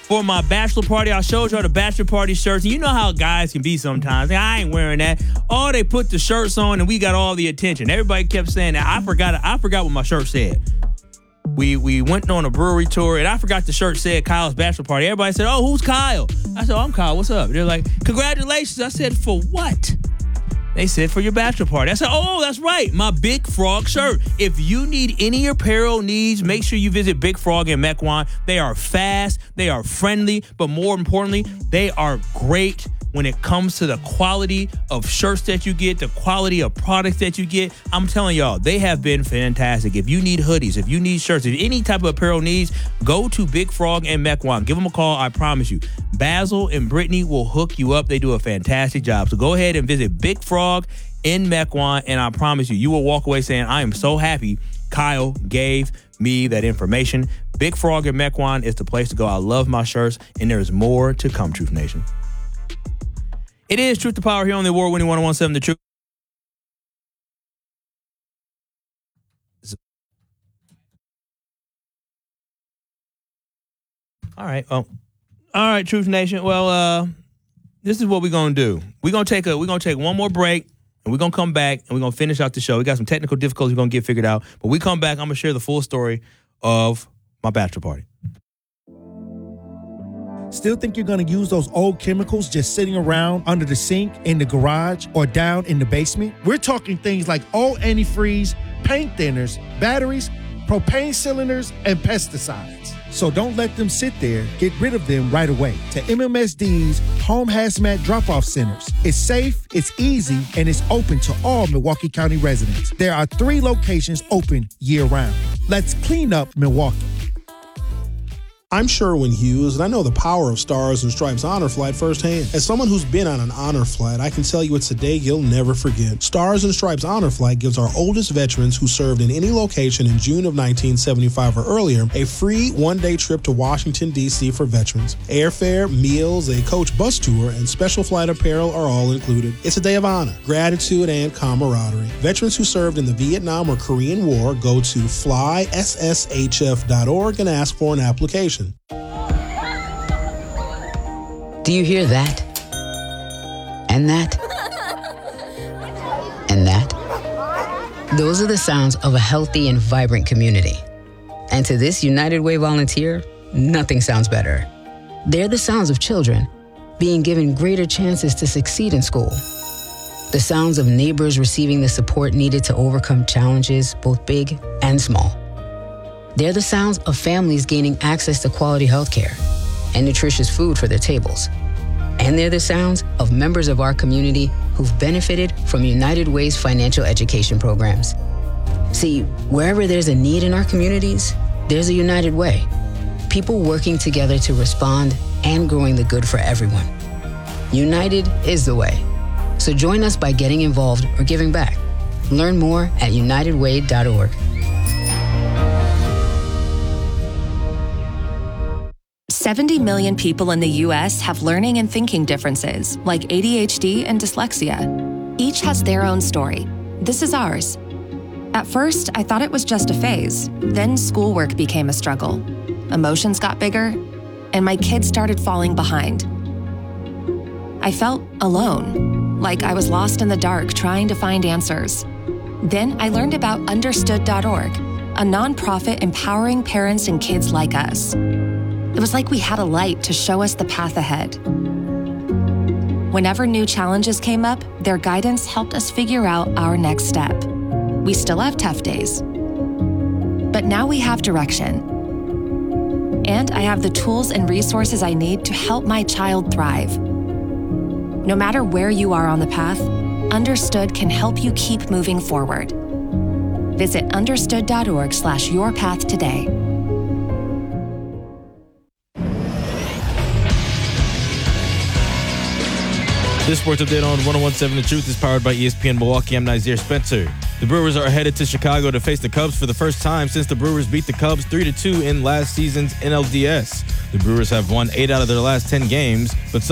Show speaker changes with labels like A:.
A: for my bachelor party. I showed y'all the bachelor party shirts. And you know how guys can be sometimes. I ain't wearing that. Oh, they put the shirts on and we got all the attention. Everybody kept saying that. I forgot what my shirt said. We went on a brewery tour, and I forgot the shirt said Kyle's bachelor party. Everybody said, oh, who's Kyle? I said, oh, I'm Kyle. What's up? They're like, congratulations. I said, for what? They said, for your bachelor party. I said, oh, that's right, my Big Frog shirt. If you need any apparel needs, make sure you visit Big Frog in Mequon. They are fast, they are friendly, but more importantly, they are great when it comes to the quality of shirts that you get, the quality of products that you get. I'm telling y'all, they have been fantastic. If you need hoodies, if you need shirts, if any type of apparel needs, go to Big Frog and Mequon. Give them a call. I promise you. Basil and Brittany will hook you up. They do a fantastic job. So go ahead and visit Big Frog in Mequon, and I promise you, you will walk away saying, I am so happy Kyle gave me that information. Big Frog in Mequon is the place to go. I love my shirts, and there's more to come, Truth Nation. It is Truth to Power here on the award-winning 101.7 The Truth. All right. Oh, all right, Truth Nation. Well, this is what we're gonna do. We're gonna take one more break, and we're gonna come back and we're gonna finish out the show. We got some technical difficulties we're gonna get figured out, but we come back. I'm gonna share the full story of my bachelor party.
B: Still think you're going to use those old chemicals just sitting around under the sink, in the garage, or down in the basement? We're talking things like old antifreeze, paint thinners, batteries, propane cylinders, and pesticides. So don't let them sit there. Get rid of them right away. To MMSD's Home Hazmat Drop-Off Centers. It's safe, it's easy, and it's open to all Milwaukee County residents. There are 3 locations open year-round. Let's clean up Milwaukee.
C: I'm Sherwin Hughes, and I know the power of Stars and Stripes Honor Flight firsthand. As someone who's been on an honor flight, I can tell you it's a day you'll never forget. Stars and Stripes Honor Flight gives our oldest veterans who served in any location in June of 1975 or earlier a free one-day trip to Washington, D.C. for veterans. Airfare, meals, a coach bus tour, and special flight apparel are all included. It's a day of honor, gratitude, and camaraderie. Veterans who served in the Vietnam or Korean War go to flySSHF.org and ask for an application.
D: Do you hear that? And that? And that? Those are the sounds of a healthy and vibrant community. And to this United Way volunteer, nothing sounds better. They're the sounds of children being given greater chances to succeed in school. The sounds of neighbors receiving the support needed to overcome challenges, both big and small. They're the sounds of families gaining access to quality health care and nutritious food for their tables. And they're the sounds of members of our community who've benefited from United Way's financial education programs. See, wherever there's a need in our communities, there's a United Way. People working together to respond and growing the good for everyone. United is the way. So join us by getting involved or giving back. Learn more at unitedway.org.
E: 70 million people in the U.S. have learning and thinking differences, like ADHD and dyslexia. Each has their own story. This is ours. At first, I thought it was just a phase. Then schoolwork became a struggle. Emotions got bigger, and my kids started falling behind. I felt alone, like I was lost in the dark trying to find answers. Then I learned about Understood.org, a nonprofit empowering parents and kids like us. It was like we had a light to show us the path ahead. Whenever new challenges came up, their guidance helped us figure out our next step. We still have tough days, but now we have direction. And I have the tools and resources I need to help my child thrive. No matter where you are on the path, Understood can help you keep moving forward. Visit understood.org/yourpath today.
A: This sports update on 101.7 The Truth is powered by ESPN Milwaukee. I'm Nazir Spencer. The Brewers are headed to Chicago to face the Cubs for the first time since the Brewers beat the Cubs 3-2 in last season's NLDS. The Brewers have won 8 out of their last 10 games, but